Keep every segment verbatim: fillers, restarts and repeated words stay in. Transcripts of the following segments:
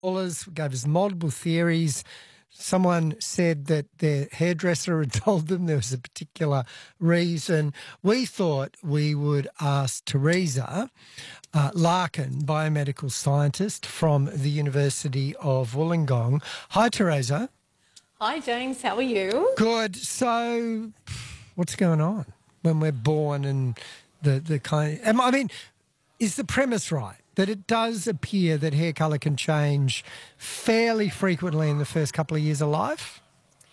callers, gave us multiple theories. Someone said that their hairdresser had told them there was a particular reason. We thought we would ask Teresa uh, Larkin, biomedical scientist from the University of Wollongong. Hi, Teresa. Hi, James. How are you? Good. So what's going on when we're born and the, the kind of, I mean, is the premise right that it does appear that hair colour can change fairly frequently in the first couple of years of life?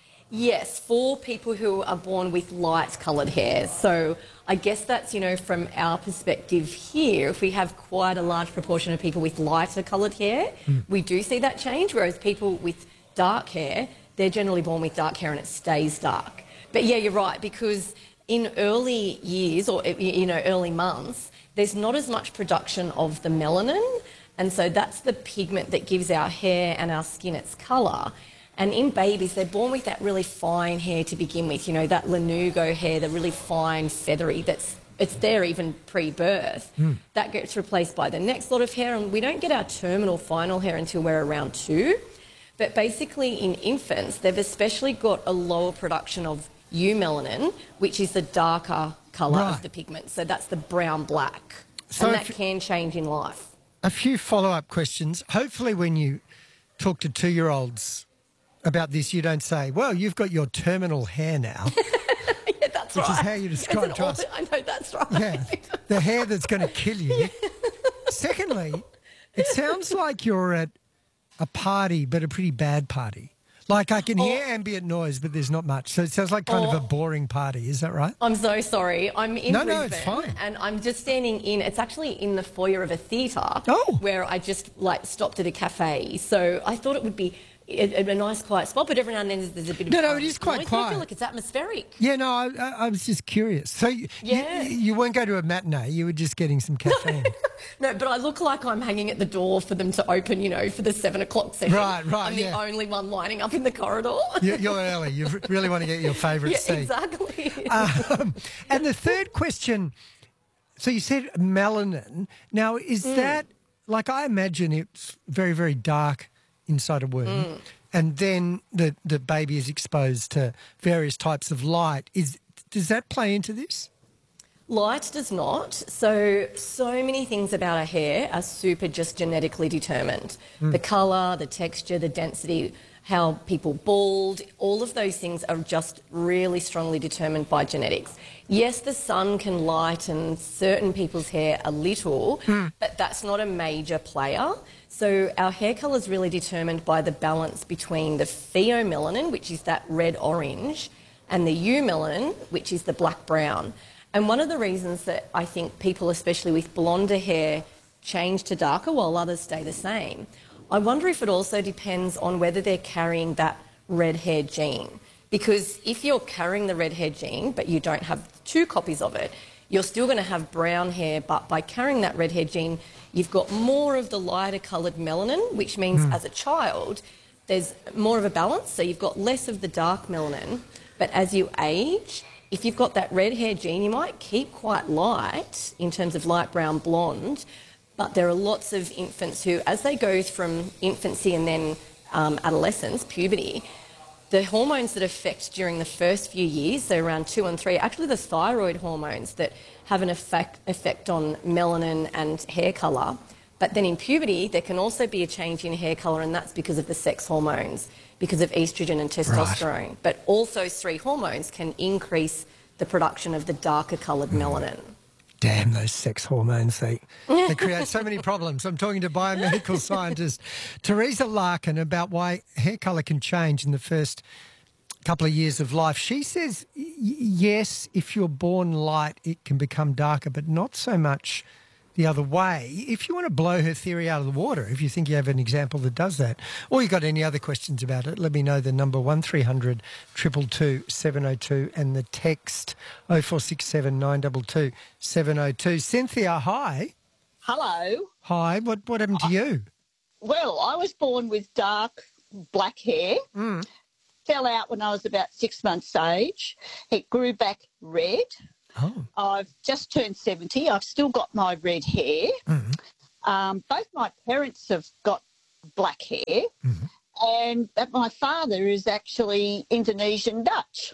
Yes, for people who are born with light-coloured hair. So I guess that's, you know, from our perspective here, if we have quite a large proportion of people with lighter coloured hair, mm. we do see that change, whereas people with dark hair, they're generally born with dark hair and it stays dark. But yeah, you're right, because in early years or, you know, early months, there's not as much production of the melanin, and so that's the pigment that gives our hair and our skin its colour. And in babies, they're born with that really fine hair to begin with, you know, that lanugo hair, the really fine, feathery, that's it's there even pre-birth. Mm. That gets replaced by the next lot of hair, and we don't get our terminal final hair until we're around two. But basically in infants, they've especially got a lower production of eumelanin, which is the darker colour right. of the pigment. So that's the brown-black. So and that can change in life. A few follow-up questions. Hopefully when you talk to two-year-olds about this, you don't say, well, you've got your terminal hair now. Yeah, that's which right. Which is how you describe it to us. I know, that's right. Yeah, the hair that's going to kill you. Yeah. Secondly, it sounds like you're at a party, but a pretty bad party. Like I can hear oh. ambient noise, but there's not much. So it sounds like kind oh. of a boring party. Is that right? I'm so sorry. I'm in no, Brisbane no, it's fine. and I'm just standing in, it's actually in the foyer of a theatre oh. where I just like stopped at a cafe. So I thought it would be a, a nice quiet spot, but every now and then there's a bit of No, no, it is quite noise, quiet. I feel like it's atmospheric. Yeah, no, I, I, I was just curious. So you, yeah. you, you weren't going to a matinee, you were just getting some caffeine. No, but I look like I'm hanging at the door for them to open, you know, for the seven o'clock session. Right, right, I'm yeah. the only one lining up in the corridor. You're, you're early. You really want to get your favourite yeah, seat. Exactly. Um, and the third question, so you said melanin. Now, is mm. that, like I imagine it's very, very dark inside a womb, mm. and then the, the baby is exposed to various types of light. Is Does that play into this? Light does not. So, so many things about our hair are super just genetically determined. Mm. The colour, the texture, the density, how people bald, all of those things are just really strongly determined by genetics. Yes, the sun can lighten certain people's hair a little, mm. but that's not a major player. So our hair colour is really determined by the balance between the pheomelanin, which is that red-orange, and the eumelanin, which is the black-brown. And one of the reasons that I think people, especially with blonder hair, change to darker while others stay the same, I wonder if it also depends on whether they're carrying that red hair gene. Because if you're carrying the red hair gene but you don't have two copies of it, you're still going to have brown hair, but by carrying that red hair gene, you've got more of the lighter coloured melanin, which means mm. as a child, there's more of a balance, so you've got less of the dark melanin. But as you age, if you've got that red hair gene, you might keep quite light in terms of light brown blonde, but there are lots of infants who, as they go from infancy and then um, adolescence, puberty, the hormones that affect during the first few years, so around two and three, are actually the thyroid hormones that have an effect, effect on melanin and hair colour. But then in puberty, there can also be a change in hair colour, and that's because of the sex hormones, because of oestrogen and testosterone. Right. But all those three hormones can increase the production of the darker coloured mm. melanin. Damn, those sex hormones, they, they create so many problems. I'm talking to biomedical scientist Teresa Larkin about why hair colour can change in the first couple of years of life. She says, yes, if you're born light, it can become darker, but not so much the other way. If you want to blow her theory out of the water, if you think you have an example that does that, or you got any other questions about it, let me know. The number one three hundred two two two seven oh two and the text oh four six seven nine two two seven oh two. Cynthia, hi. Hello. Hi. What what happened to you? Well, I was born with dark black hair. Mm. Fell out when I was about six months age. It grew back red. Oh. I've just turned seventy. I've still got my red hair. Mm. Um, both my parents have got black hair, and but my father is actually Indonesian Dutch.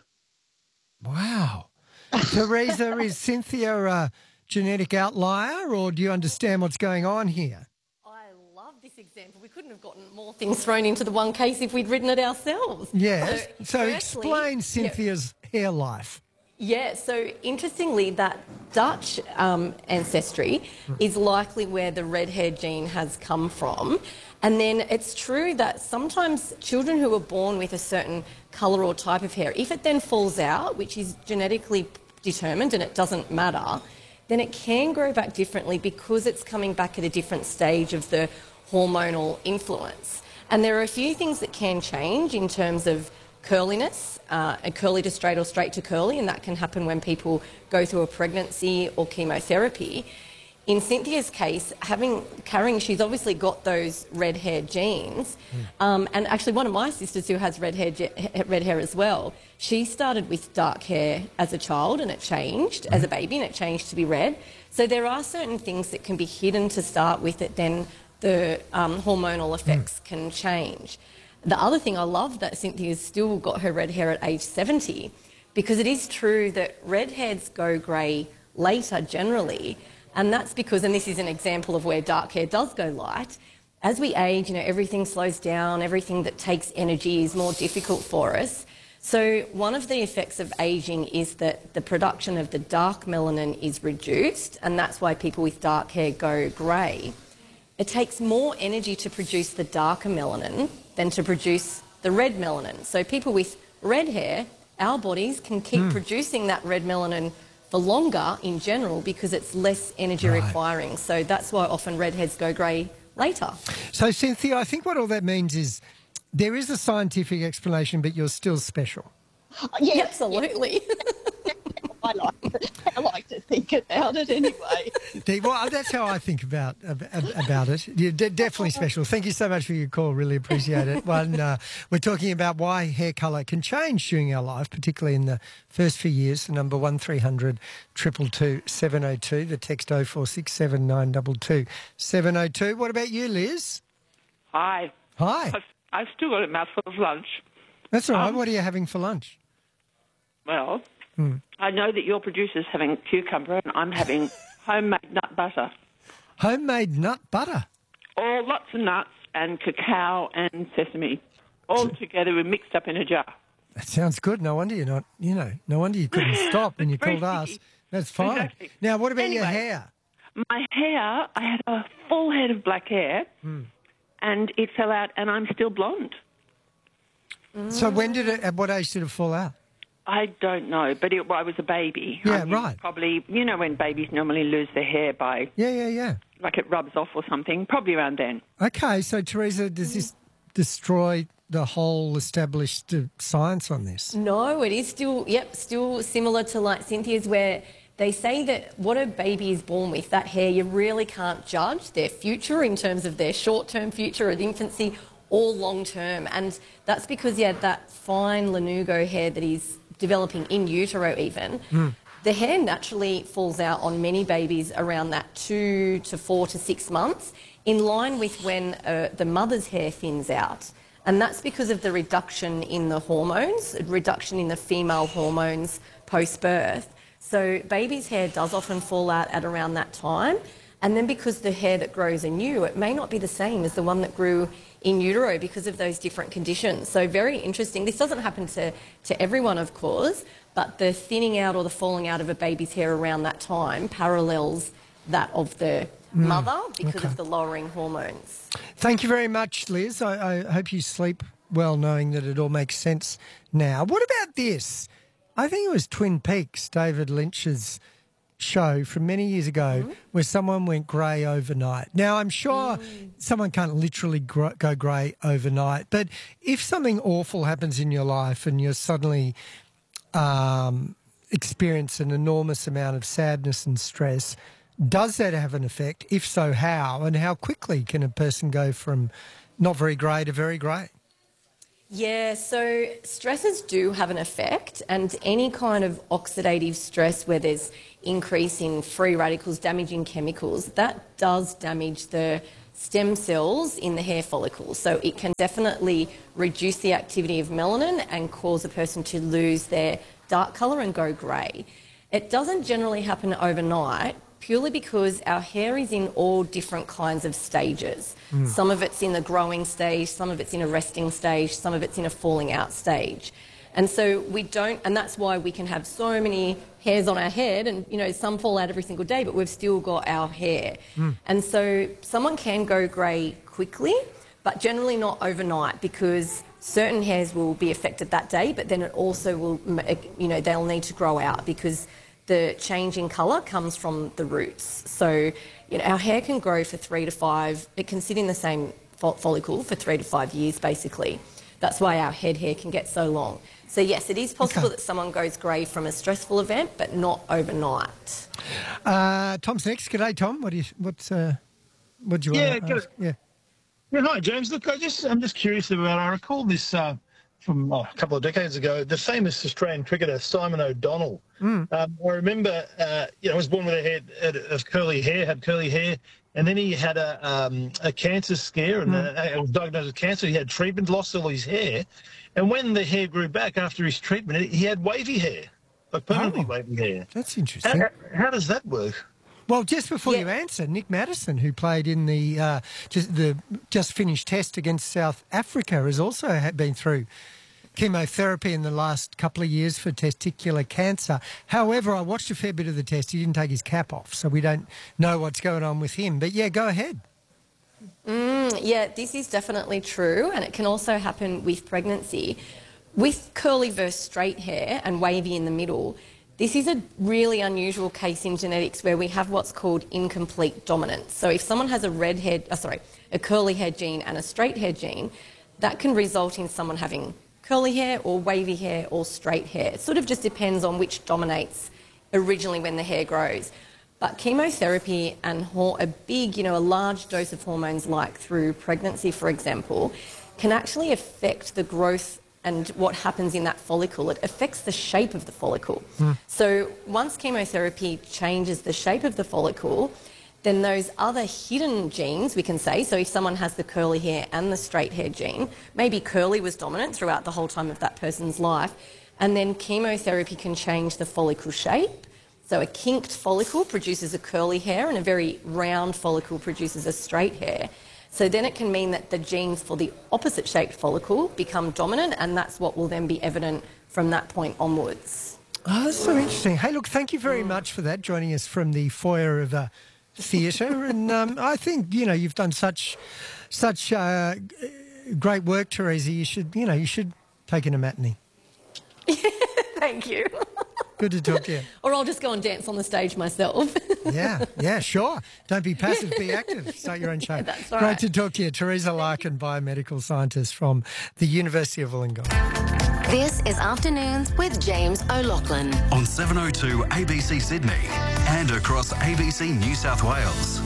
Wow. Teresa, is Cynthia a genetic outlier, or do you understand what's going on here? I love this example. We couldn't have gotten more things thrown into the one case if we'd written it ourselves. Yes. So, So, firstly- explain Cynthia's hair life. Yeah, so interestingly, that Dutch um, ancestry is likely where the red hair gene has come from. And then it's true that sometimes children who are born with a certain colour or type of hair, if it then falls out, which is genetically determined and it doesn't matter, then it can grow back differently because it's coming back at a different stage of the hormonal influence. And there are a few things that can change in terms of curliness, uh, and curly to straight or straight to curly, and that can happen when people go through a pregnancy or chemotherapy. In Cynthia's case, having carrying, she's obviously got those red hair genes, um, and actually one of my sisters who has red hair, ge- red hair as well, she started with dark hair as a child and it changed as a baby and it changed to be red. So there are certain things that can be hidden to start with that then the um, hormonal effects can change. The other thing I love that Cynthia's still got her red hair at age seventy, because it is true that redheads go grey later generally, and that's because, and this is an example of where dark hair does go light, as we age, you know, everything slows down, everything that takes energy is more difficult for us. So one of the effects of ageing is that the production of the dark melanin is reduced, and that's why people with dark hair go grey. It takes more energy to produce the darker melanin than to produce the red melanin. So people with red hair, our bodies can keep mm. producing that red melanin for longer in general because it's less energy right. requiring. So that's why often redheads go grey later. So, Cynthia, I think what all that means is there is a scientific explanation, but you're still special. Yeah, absolutely. I like, I like to think about it anyway. Well, that's how I think about about it. You're de- definitely special. Thank you so much for your call. Really appreciate it. One, uh, we're talking about why hair colour can change during our life, particularly in the first few years. The number one three hundred two two two seven oh two. The text oh four six seven nine two two seven oh two. What about you, Liz? Hi. Hi. I've, I've still got a mouthful of lunch. That's all right. Um, what are you having for lunch? Well, Hmm. I know that your producer's having cucumber and I'm having homemade nut butter. Homemade nut butter? All lots of nuts and cacao and sesame, all together and mixed up in a jar. That sounds good. No wonder you're not, you know, no wonder you couldn't stop when you Very called us. sticky. That's fine. Exactly. Now, what about your Anyway. hair? My hair, I had a full head of black hair and it fell out and I'm still blonde. So when did it, at what age did it fall out? I don't know, but it, well, I was a baby. Yeah, I mean, right. Probably, you know when babies normally lose their hair by, Yeah, yeah, yeah. like it rubs off or something, probably around then. Okay, so Teresa, does this destroy the whole established uh, science on this? No, it is still, yep, still similar to like Cynthia's, where they say that what a baby is born with, that hair, you really can't judge their future in terms of their short-term future at infancy or long-term. And that's because, yeah, that fine lanugo hair that is developing in utero even, mm. the hair naturally falls out on many babies around that two to four to six months, in line with when uh, the mother's hair thins out. And that's because of the reduction in the hormones, reduction in the female hormones post-birth. So baby's hair does often fall out at around that time. And then because the hair that grows anew, it may not be the same as the one that grew in utero because of those different conditions. So very interesting. This doesn't happen to, to everyone, of course, but the thinning out or the falling out of a baby's hair around that time parallels that of the mm. mother because okay. of the lowering hormones. Thank you very much, Liz. I, I hope you sleep well knowing that it all makes sense now. What about this? I think it was Twin Peaks, David Lynch's show from many years ago mm-hmm. where someone went grey overnight. Now, I'm sure mm. someone can't literally gr- go grey overnight, but if something awful happens in your life and you're suddenly um, experience an enormous amount of sadness and stress, does that have an effect? If so, how? And how quickly can a person go from not very grey to very grey? Yeah, so stresses do have an effect, and any kind of oxidative stress where there's increase in free radicals, damaging chemicals, that does damage the stem cells in the hair follicles. So it can definitely reduce the activity of melanin and cause a person to lose their dark colour and go grey. It doesn't generally happen overnight, purely because our hair is in all different kinds of stages. Mm. Some of it's in the growing stage, some of it's in a resting stage, some of it's in a falling out stage. And so we don't, and that's why we can have so many hairs on our head, and, you know, some fall out every single day, but we've still got our hair. Mm. And so someone can go grey quickly, but generally not overnight, because certain hairs will be affected that day, but then it also will, you know, they'll need to grow out, because the change in colour comes from the roots. So, you know, our hair can grow for three to five, it can sit in the same follicle for three to five years, basically. That's why our head hair can get so long. So, yes, it is possible okay. that someone goes grey from a stressful event, but not overnight. Uh, Tom's next. G'day, Tom. What do you, what's, uh, what do you yeah, want to ask? Yeah, yeah. Hi, James. Look, I just, I'm just curious about, I recall this uh, from oh, a couple of decades ago, the famous Australian cricketer Simon O'Donnell. Mm. Um, I remember, uh, you know, was born with a head of curly hair, had curly hair, and then he had a, um, a cancer scare and mm. uh, was diagnosed with cancer. He had treatment, lost all his hair. And when the hair grew back after his treatment, he had wavy hair, like permanently oh, wavy hair. That's interesting. How, how does that work? Well, just before yeah. you answer, Nick Maddison, who played in the uh, just the just finished test against South Africa, has also been through chemotherapy in the last couple of years for testicular cancer. However, I watched a fair bit of the test. He didn't take his cap off, so we don't know what's going on with him. But, yeah, go ahead. Mm, yeah, this is definitely true, and it can also happen with pregnancy. With curly versus straight hair and wavy in the middle, this is a really unusual case in genetics where we have what's called incomplete dominance. So if someone has a red hair, oh, sorry, a curly hair gene and a straight hair gene, that can result in someone having curly hair or wavy hair or straight hair. It sort of just depends on which dominates originally when the hair grows. But chemotherapy and a big, you know, a large dose of hormones, like through pregnancy, for example, can actually affect the growth and what happens in that follicle. It affects the shape of the follicle. Mm. So once chemotherapy changes the shape of the follicle, then those other hidden genes, we can say, so if someone has the curly hair and the straight hair gene, maybe curly was dominant throughout the whole time of that person's life, and then chemotherapy can change the follicle shape. So a kinked follicle produces a curly hair and a very round follicle produces a straight hair. So then it can mean that the genes for the opposite shaped follicle become dominant, and that's what will then be evident from that point onwards. Oh, that's so interesting. Hey, look, thank you very mm. much for that, joining us from the foyer of uh, theatre. And um, I think, you know, you've done such such uh, great work, Teresa. You should, you know, you should take in a matinee. Thank you. Good to talk to you. Or I'll just go and dance on the stage myself. yeah, yeah, sure. Don't be passive, be active. Start your own show. That's all Great right. to talk to you. Teresa Larkin, biomedical scientist from the University of Wollongong. This is Afternoons with James O'Loughlin. On seven oh two A B C Sydney and across A B C New South Wales.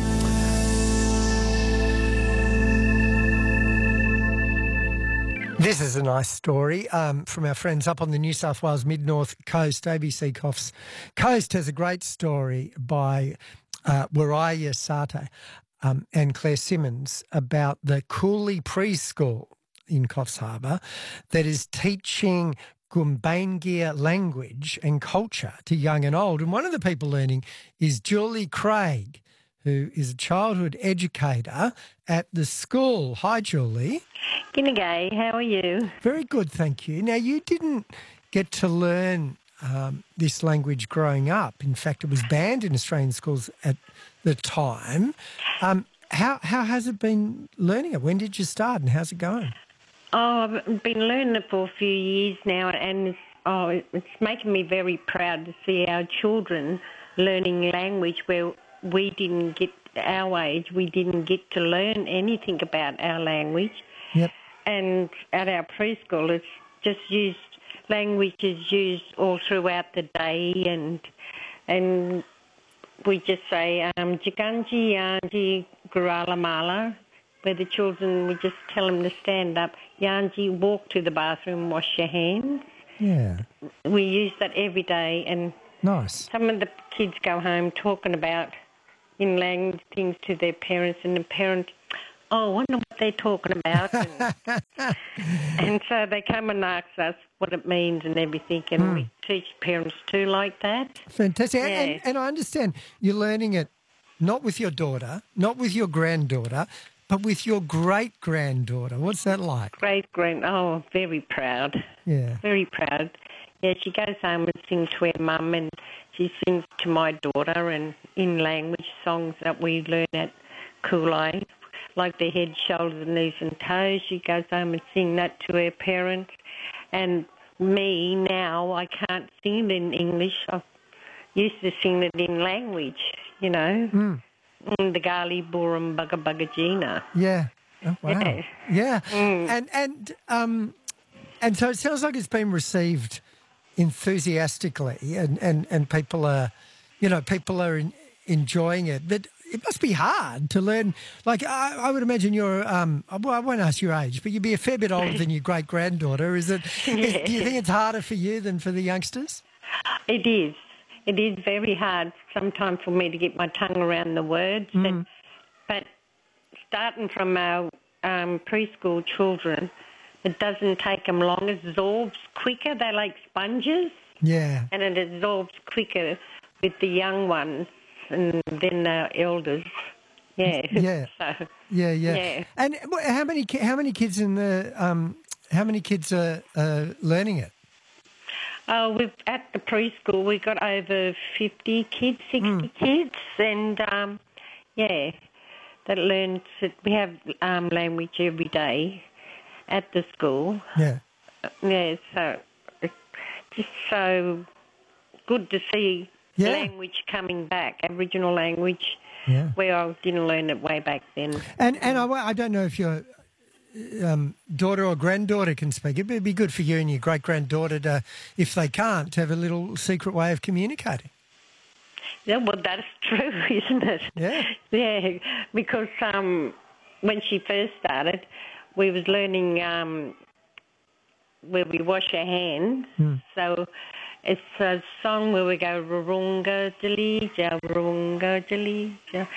This is a nice story um, from our friends up on the New South Wales Mid-North Coast. A B C Coffs Coast has a great story by uh, Waraya Sate um, and Claire Simmons about the Cooley Preschool in Coffs Harbour that is teaching Gumbaynggirr language and culture to young and old. And one of the people learning is Julie Craig, who is a childhood educator at the school. Hi, Julie. G'day, how are you? Very good, thank you. Now, you didn't get to learn um, this language growing up. In fact, it was banned in Australian schools at the time. Um, how how has it been learning it? When did you start and how's it going? Oh, I've been learning it for a few years now, and it's, oh, it's making me very proud to see our children learning language where we didn't get, our age, we didn't get to learn anything about our language. Yep. And at our preschool, it's just used, language is used all throughout the day, and and we just say, um, Jiganji Yanji Guralamala, where the children, we just tell them to stand up. Yanji, walk to the bathroom, wash your hands. Yeah. We use that every day, and nice. Some of the kids go home talking about in language things to their parents, and the parents, oh, I wonder what they're talking about. And, and so they come and ask us what it means and everything, and mm. we teach parents too like that. Fantastic. Yeah. And, and I understand you're learning it not with your daughter, not with your granddaughter, but with your great-granddaughter. What's that like? Great-grand, oh, very proud. Yeah. Very proud. Yeah, she goes home and sings to her mum, and she sings to my daughter and in language songs that we learn at Kulai, like the head, shoulders, knees and toes. She goes home and sings that to her parents. And me, now, I can't sing it in English. I used to sing it in language, you know. Mm. The Gali Burum Bugga Bugga Gina. Yeah. Oh, wow. Yeah. yeah. Mm. And and um and so it sounds like it's been received enthusiastically, and, and, and people are, you know, people are in, enjoying it. But it must be hard to learn. Like I, I would imagine you're. Um, well, I won't ask your age, but you'd be a fair bit older than your great granddaughter. Is it? Yeah. Is, do you think it's harder for you than for the youngsters? It is. It is very hard sometimes for me to get my tongue around the words. Mm. And, but starting from our um, preschool children, it doesn't take them long. It absorbs quicker. They're like sponges. Yeah. And it absorbs quicker with the young ones and then the elders. Yeah. Yeah. So, yeah, yeah. yeah. And how many how many kids in the um how many kids are uh, learning it? Oh, we've at the preschool we've got over fifty kids, sixty mm. kids, and um, yeah, that learns. We have um, language every day at the school. Yeah, yeah. So it's just so good to see yeah. language coming back, Aboriginal language, yeah. where I didn't learn it way back then. And and I, I don't know if you're. Um, daughter or granddaughter can speak. It'd be good for you and your great-granddaughter to, if they can't, to have a little secret way of communicating. Yeah, well, that's true, isn't it? Yeah. Yeah, because um, when she first started, we was learning um, where we wash our hands. Mm. So it's a song where we go, Rurunga Jalija, Rurunga Jalija,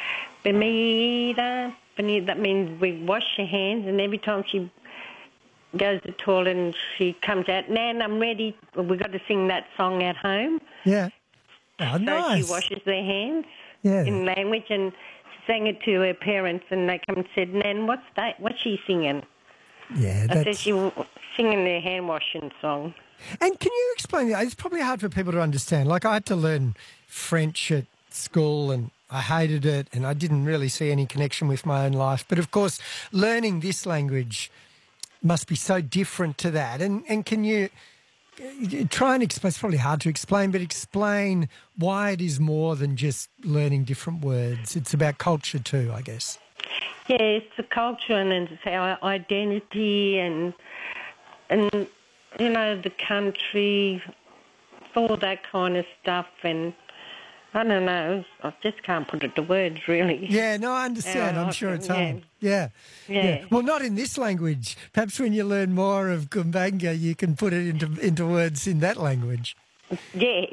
Bemida. That means we wash your hands, and every time she goes to the toilet and she comes out, Nan, I'm ready. We've got to sing that song at home. Yeah. Oh, so nice. she washes their hands yeah. in language, and she sang it to her parents, and they come and said, Nan, what's that? What's she singing? Yeah, I that's... said she was singing their hand washing song. And can you explain that? It's probably hard for people to understand. Like I had to learn French at school and I hated it and I didn't really see any connection with my own life. But, of course, learning this language must be so different to that. And and can you try and explain, it's probably hard to explain, but explain why it is more than just learning different words. It's about culture too, I guess. Yeah, it's the culture and it's our identity and, and you know, the country, all that kind of stuff and... I don't know. I just can't put it to words, really. Yeah, no, I understand. Uh, I'm sure it's hard. Yeah. Yeah. yeah. Well, not in this language. Perhaps when you learn more of Gumbanga, you can put it into into words in that language. Yeah.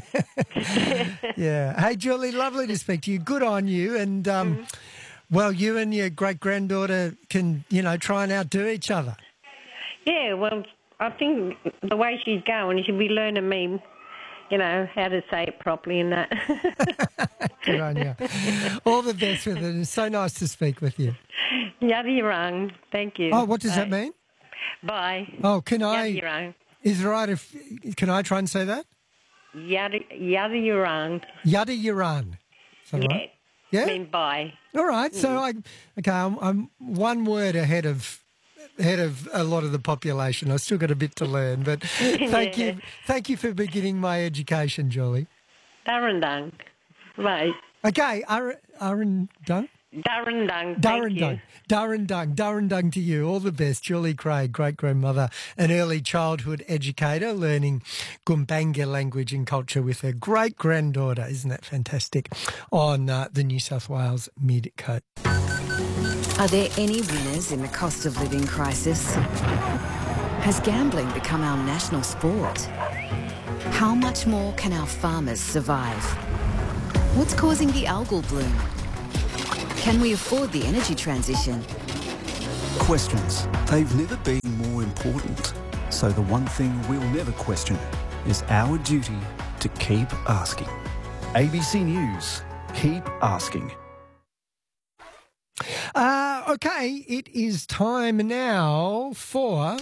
yeah. Hey, Julie, lovely to speak to you. Good on you. And, um, mm-hmm. well, you and your great-granddaughter can, you know, try and outdo each other. Yeah, well, I think the way she's going, she'll be learning me, you know, how to say it properly and that. Good on you. All the best with it. It's so nice to speak with you. Yaddirang. Thank you. Oh, what does Bye. that mean? Bye. Oh, can I... Yaddirang. Is it right if... Can I try and say that? Yaddirang. Yaddirang. Is that yeah. right? Yeah? I mean bye. All right. So, mm. I... Okay, I'm, I'm one word ahead of... ahead of a lot of the population. I've still got a bit to learn, but thank yeah. you thank you for beginning my education, Julie. Darrendang. Right. Okay, Arundung? Darrendang. Darrendung. Darrendung. Darrendung to you. All the best. Julie Craig, great-grandmother, an early childhood educator, learning Gumbanga language and culture with her great-granddaughter. Isn't that fantastic? On uh, the New South Wales Mid-Coast. Are there any winners in the cost of living crisis? Has gambling become our national sport? How much more can our farmers survive? What's causing the algal bloom? Can we afford the energy transition? Questions. They've never been more important. So the one thing we'll never question is our duty to keep asking. A B C News. Keep asking. Uh, okay, it is time now for...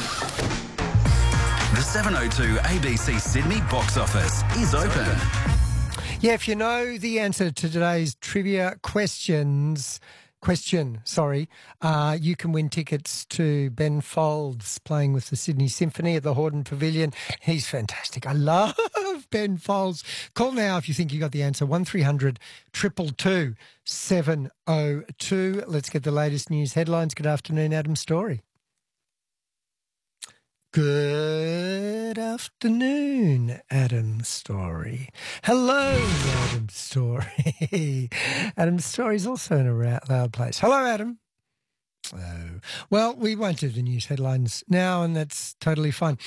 The seven oh two A B C Sydney box office is open. Yeah, if you know the answer to today's trivia questions... Question, sorry. Uh, you can win tickets to Ben Folds playing with the Sydney Symphony at the Hordern Pavilion. He's fantastic. I love Ben Folds. Call now if you think you got the answer. one three hundred two two two seven oh two. Let's get the latest news headlines. Good afternoon, Adam Story. Good afternoon, Adam Story. Hello, Adam Story. Adam Story's also in a loud place. Hello, Adam. Oh. Well, we won't do the news headlines now, and that's totally fine.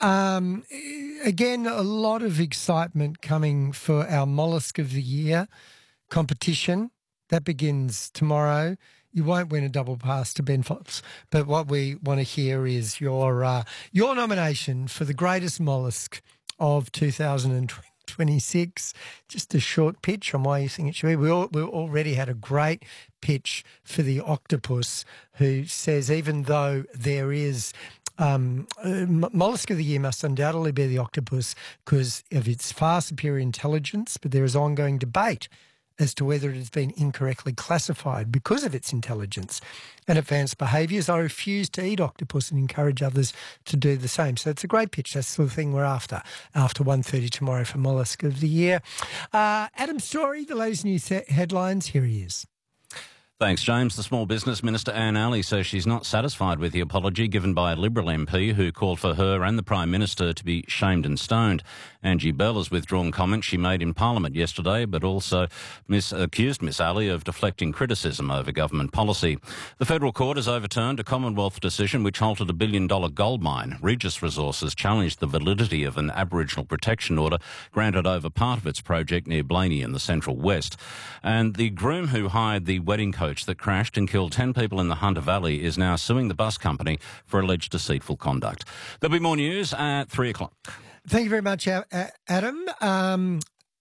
Um, again, a lot of excitement coming for our Mollusk of the Year competition. That begins tomorrow. You won't win a double pass to Ben Folds, but what we want to hear is your uh, your nomination for the greatest mollusk of two thousand twenty-six. Just a short pitch on why you think it should be. We, all, we already had a great pitch for the octopus, who says even though there is um, uh, mollusk of the year must undoubtedly be the octopus because of its far superior intelligence, but there is ongoing debate as to whether it has been incorrectly classified because of its intelligence and advanced behaviours. I refuse to eat octopus and encourage others to do the same. So it's a great pitch. That's the sort of thing we're after, after one thirty tomorrow for Mollusk of the Year. Uh, Adam Story, the latest news headlines. Here he is. Thanks, James. The Small Business Minister, Anne Alley, says she's not satisfied with the apology given by a Liberal M P who called for her and the Prime Minister to be shamed and stoned. Angie Bell has withdrawn comments she made in Parliament yesterday, but also miss, accused Miss Alley of deflecting criticism over government policy. The Federal Court has overturned a Commonwealth decision which halted a billion-dollar gold mine. Regis Resources challenged the validity of an Aboriginal protection order granted over part of its project near Blaney in the Central West. And the groom who hired the wedding coach that crashed and killed ten people in the Hunter Valley is now suing the bus company for alleged deceitful conduct. There'll be more news at three o'clock. Thank you very much, Adam. Um,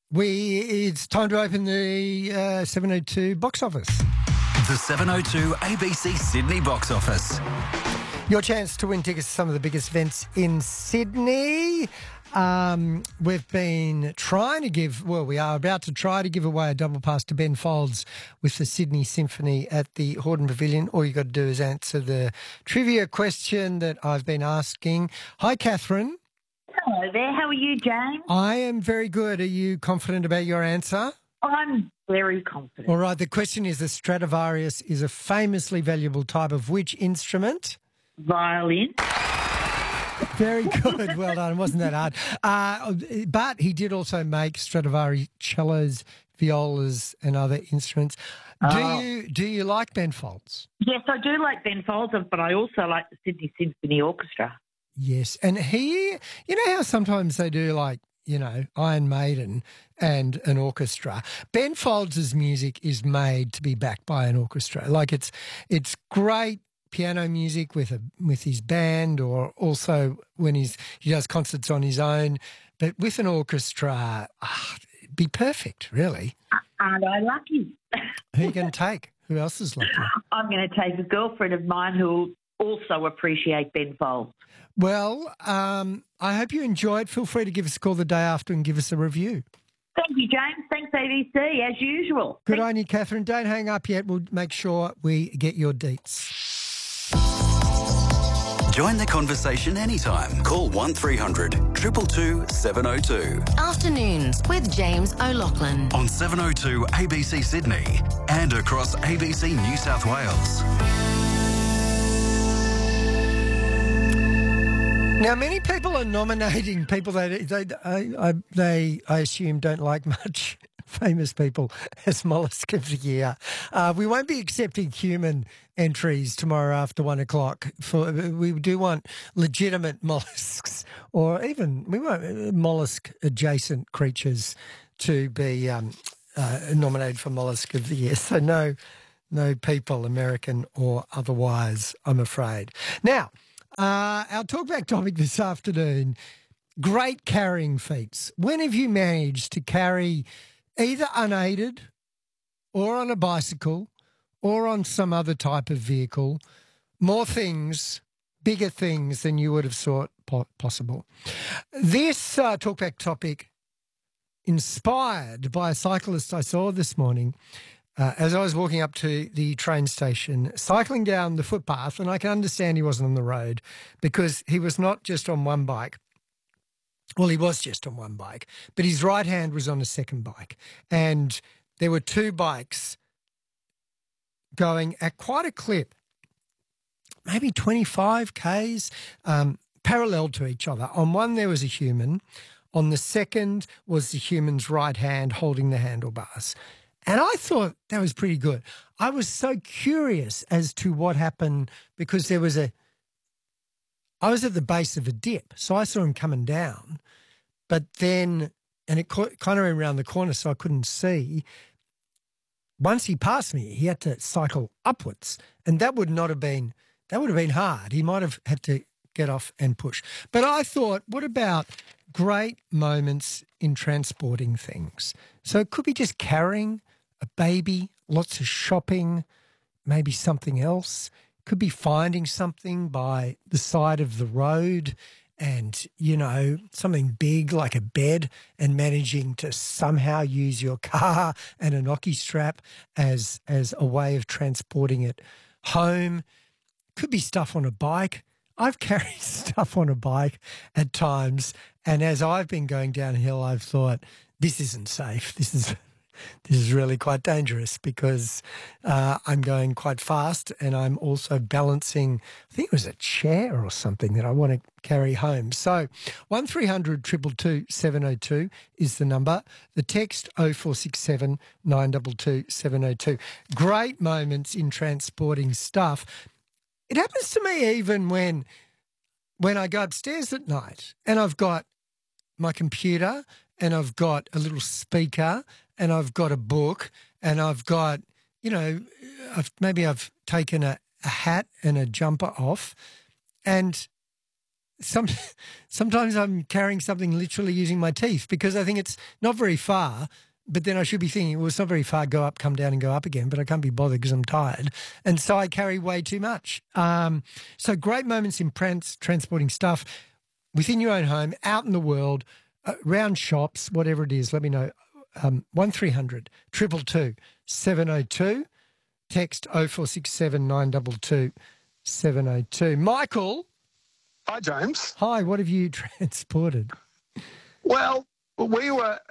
we It's time to open the uh, seven oh two box office. The seven oh two A B C Sydney box office. Your chance to win tickets to some of the biggest events in Sydney. Um, we've been trying to give, well, we are about to try to give away a double pass to Ben Folds with the Sydney Symphony at the Hordern Pavilion. All you got to do is answer the trivia question that I've been asking. Hi, Catherine. Hello there. How are you, James? I am very good. Are you confident about your answer? I'm very confident. All right. The question is, the Stradivarius is a famously valuable type of which instrument? Violin. Very good. Well done. It wasn't that hard. Uh, but he did also make Stradivari cellos, violas and other instruments. Do Oh. you do you like Ben Folds? Yes, I do like Ben Folds, but I also like the Sydney Symphony Orchestra. Yes. And he, you know how sometimes they do like, you know, Iron Maiden and an orchestra. Ben Folds' music is made to be backed by an orchestra. Like it's it's great piano music with a with his band, or also when he's he does concerts on his own, but with an orchestra, ah, it'd be perfect, really. Aren't I lucky? Who are you going to take? Who else is lucky? I'm going to take a girlfriend of mine who will also appreciate Ben Folds. Well, um, I hope you enjoy it. Feel free to give us a call the day after and give us a review. Thank you, James. Thanks, A B C, as usual. Good on you, Catherine. Don't hang up yet. We'll make sure we get your deets. Join the conversation anytime. Call one three hundred two two two seven oh two. Afternoons with James O'Loughlin. On seven oh two A B C Sydney and across A B C New South Wales. Now, many people are nominating people they they I, I, they I assume don't like much, famous people, as Mollusk of the Year. Uh, we won't be accepting human entries tomorrow after one o'clock. For we do want legitimate mollusks, or even we want mollusk adjacent creatures to be um, uh, nominated for Mollusk of the Year. So no. no people, American or otherwise, I'm afraid. Now, uh, our talkback topic this afternoon, great carrying feats. When have you managed to carry either unaided or on a bicycle or on some other type of vehicle more things, bigger things than you would have thought po- possible? This uh, talkback topic inspired by a cyclist I saw this morning uh, as I was walking up to the train station, cycling down the footpath, and I can understand he wasn't on the road because he was not just on one bike. Well, he was just on one bike, but his right hand was on a second bike. And there were two bikes going at quite a clip, maybe twenty-five kays, um, parallel to each other. On one, there was a human. On the second was the human's right hand holding the handlebars. And I thought that was pretty good. I was so curious as to what happened because there was a, I was at the base of a dip, so I saw him coming down, but then, and it kind of ran around the corner so I couldn't see. Once he passed me, he had to cycle upwards, and that would not have been, that would have been hard. He might have had to get off and push. But I thought, what about great moments in transporting things? So it could be just carrying a baby, lots of shopping, maybe something else. Could be finding something by the side of the road and, you know, something big like a bed and managing to somehow use your car and a knocky strap as, as a way of transporting it home. Could be stuff on a bike. I've carried stuff on a bike at times, and as I've been going downhill, I've thought, this isn't safe. This is this is really quite dangerous because uh, I'm going quite fast and I'm also balancing, I think it was a chair or something that I want to carry home. So one three hundred two two two seven oh two is the number. The text oh four six seven nine two two seven oh two. Great moments in transporting stuff. It happens to me even when when I go upstairs at night and I've got my computer and I've got a little speaker and I've got a book and I've got, you know, I've, maybe I've taken a, a hat and a jumper off, and some sometimes I'm carrying something literally using my teeth because I think it's not very far. But then I should be thinking, well, it's not very far, go up, come down and go up again, but I can't be bothered because I'm tired. And so I carry way too much. Um, so great moments in trans- transporting stuff within your own home, out in the world, uh, around shops, whatever it is, let me know. Um, one three hundred two two two seven oh two, text oh four six seven nine two two seven oh two. Michael. Hi, James. Hi, what have you transported? Well, we were...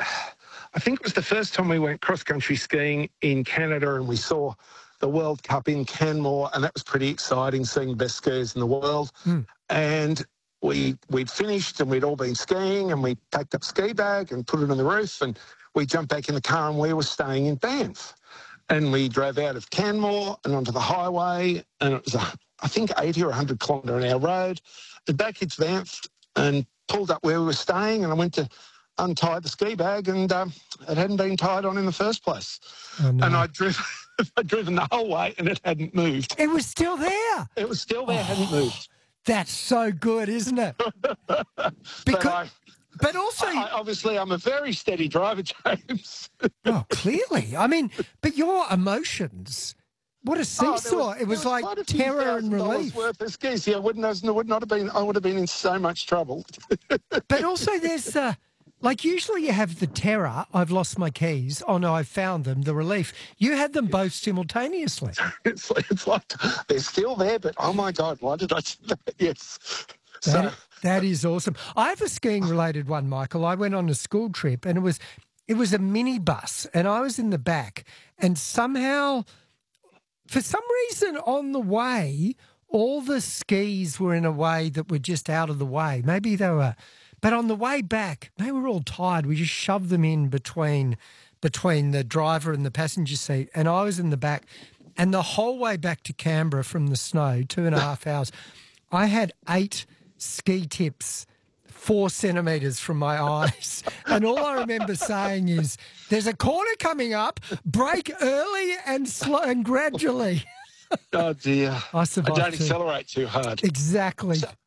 I think it was the first time we went cross-country skiing in Canada and we saw the World Cup in Canmore, and that was pretty exciting, seeing the best skiers in the world. Mm. And we, we'd finished and we'd all been skiing and we packed up ski bag and put it on the roof and we jumped back in the car and we were staying in Banff. And we drove out of Canmore and onto the highway, and it was, a, I think, eighty or one hundred kilometre an hour road. And back into Banff and pulled up where we were staying, and I went to untied the ski bag and um, it hadn't been tied on in the first place. Oh, no. And I'd driven, I'd driven the whole way and it hadn't moved. It was still there? It was still there, oh, hadn't moved. That's so good, isn't it? Because, but, I, but also... I, obviously, I'm a very steady driver, James. Oh, clearly. I mean, but your emotions... What a seesaw. Oh, was, it was, was like terror and relief. Worth of skis. Yeah, I wouldn't, I would not have been, I would have been in so much trouble. But also there's... Uh, Like usually you have the terror, I've lost my keys, oh no, I've found them, the relief. You had them both simultaneously. It's like, it's like they're still there, but oh my God, why did I do that? Yes. That, so. that is awesome. I have a skiing related one, Michael. I went on a school trip and it was it was a minibus and I was in the back, and somehow, for some reason on the way, all the skis were in a way that were just out of the way. Maybe they were... But on the way back, they were all tired. We just shoved them in between between the driver and the passenger seat, and I was in the back. And the whole way back to Canberra from the snow, two and a half hours, I had eight ski tips four centimetres from my eyes. And all I remember saying is, there's a corner coming up, brake early and slow and gradually. Oh, dear. I survived I don't too. accelerate too hard. Exactly. So,